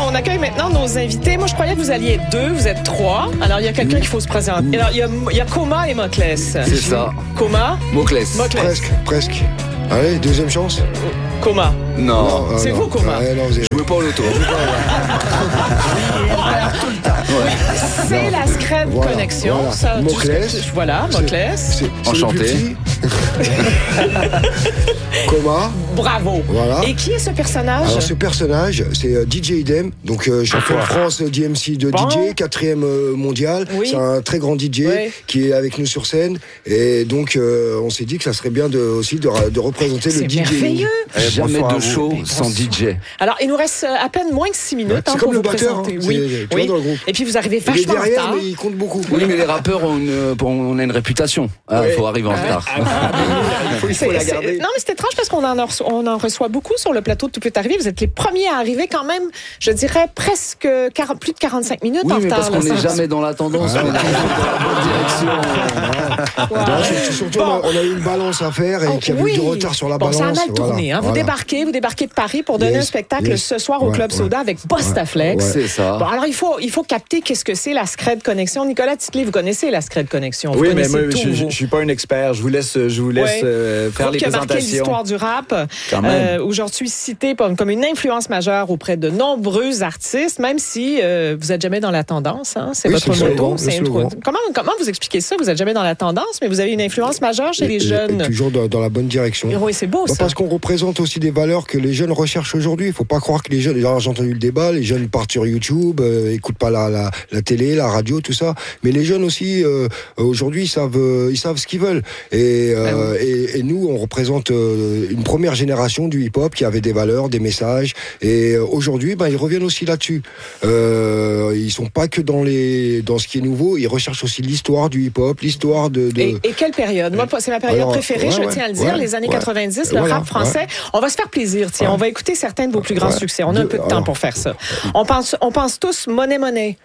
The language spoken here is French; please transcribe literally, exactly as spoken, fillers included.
on accueille maintenant nos invités. Moi, je croyais que vous alliez être deux, vous êtes trois. Alors, il y a quelqu'un qu'il faut se présenter. Alors, il y a, il y a Coma et Moclès. C'est ça. Coma. Moclès. Moclès. Presque, presque. Allez, deuxième chance. Coma. Non. Non, C'est non. vous, Coma. Ouais, non, vous avez... Je veux pas au loto. C'est la Scred Voilà, Connexion. voilà. Ça, tu- Moclès. Voilà, C'est- Moclès. c'est- c'est Enchanté. le plus petit. Coma. Bravo. Voilà. Et qui est ce personnage? Alors ce personnage, c'est euh, D J Idem, donc euh, champion de France euh, D M C de Bon. D J, quatrième euh, mondial. Oui. C'est un très grand D J Oui. qui est avec nous sur scène. Et donc euh, on s'est dit que ça serait bien de, aussi de, de représenter le C'est D J. merveilleux. Jamais bonsoir à de vous. show sans D J. Alors, il nous reste à peine moins que six minutes Ouais, hein, c'est pour comme vous le batteur, présenter. hein. Oui, C'est- tu oui. vois, dans le groupe. Et puis, vous arrivez Il est vachement en derrière, retard. mais il compte beaucoup. Oui, mais les rappeurs ont une, on a une réputation. Il Ouais. faut arriver en retard. Il faut, il faut C'est- la c'est- garder. Non, mais c'est étrange parce qu'on en, a reço- on en reçoit beaucoup sur le plateau de Tout peut arriver. Vous êtes les premiers à arriver quand même, je dirais, presque quarante plus de quarante-cinq minutes Oui, en mais retard. parce qu'on là, n'est ça- jamais dans la tendance, on est toujours dans la bonne direction. Ouais. Non, c'est- surtout, Bon. on, a, on a eu une balance à faire et Oh, qu'il y avait oui. eu du retard sur la bon, balance. ça a mal voilà. tourné. Hein. Vous Voilà. débarquez, vous débarquez de Paris pour donner Yes, un spectacle yes. ce soir au Ouais, Club ouais. Soda avec Bostaflex. Ouais. C'est ça. Bon, alors il faut, il faut capter qu'est-ce que c'est la Scred Connexion. Nicolas Titley, vous connaissez la Scred Connexion. Vous Oui, mais connaissez moi, tout, je, je, vous. je suis pas un expert. Je vous laisse, je vous laisse Ouais. euh, faire Groupe les qui a marqué présentations. l'histoire du rap. Quand même. Euh, aujourd'hui cité comme, comme une influence majeure auprès de nombreux artistes, même si euh, vous êtes jamais dans la tendance. Hein? C'est Oui, votre c'est le motto. slogan, C'est le intro- slogan. Comment, comment vous expliquez ça? Vous êtes jamais dans la tendance, mais vous avez une influence majeure chez Et- les et- jeunes. et toujours dans, dans la bonne direction. Oui, c'est beau Bah, ça. parce qu'on représente aussi des valeurs que les jeunes recherchent aujourd'hui. Il faut pas croire que les jeunes, alors, j'ai entendu le débat, les jeunes partent sur YouTube, euh, écoutent pas la, la, la télé, la radio, tout ça. Mais les jeunes aussi, euh, aujourd'hui, ils savent, euh, ils savent ce qu'ils veulent. Et, euh, et, et nous, on représente euh, une première génération du hip-hop qui avait des valeurs, des messages. Et euh, aujourd'hui, bah, ils reviennent aussi là-dessus. Euh, ils sont pas que dans les, dans ce qui est nouveau. Ils recherchent aussi l'histoire du hip-hop, l'histoire de. de... Et, et quelle période? Moi, c'est ma période Alors, préférée, ouais, je ouais, tiens à le dire, ouais, les années ouais. quatre-vingt-dix, le Voilà, rap français. ouais. On va se faire plaisir, tiens. Ouais. On va écouter certains de vos plus grands Ouais. succès. On a un De- peu de temps alors, pour faire ça. On pense, on pense tous Monnaie Monnaie.